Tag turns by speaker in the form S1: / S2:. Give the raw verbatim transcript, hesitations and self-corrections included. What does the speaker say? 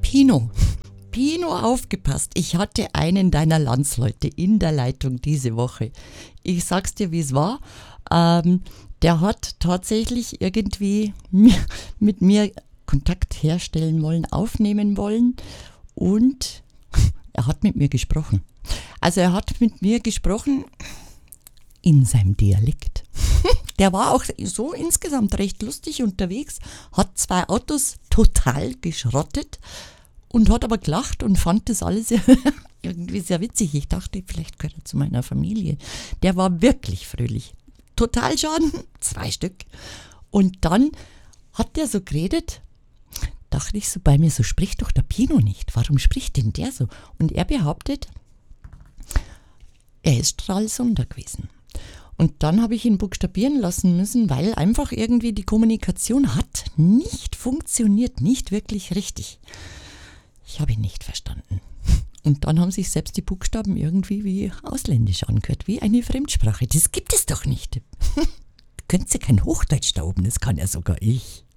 S1: Pino. Pino, aufgepasst. Ich hatte einen deiner Landsleute in der Leitung diese Woche. Ich sag's dir, wie es war. Ähm, der hat tatsächlich irgendwie mit mir Kontakt herstellen wollen, aufnehmen wollen und er hat mit mir gesprochen. Also er hat mit mir gesprochen in seinem Dialekt. Der war auch so insgesamt recht lustig unterwegs, hat zwei Autos total geschrottet und hat aber gelacht und fand das alles irgendwie sehr witzig. Ich dachte, vielleicht gehört er zu meiner Familie. Der war wirklich fröhlich. Totalschaden, zwei Stück. Und dann hat der so geredet, dachte ich so bei mir, so spricht doch der Pino nicht. Warum spricht denn der so? Und er behauptet, er ist Stralsunder gewesen. Und dann habe ich ihn buchstabieren lassen müssen, weil einfach irgendwie die Kommunikation hat nicht funktioniert, nicht wirklich richtig. Ich habe ihn nicht verstanden. Und dann haben sich selbst die Buchstaben irgendwie wie ausländisch angehört, wie eine Fremdsprache. Das gibt es doch nicht. Könnt ihr kein Hochdeutsch da oben, das kann ja sogar ich.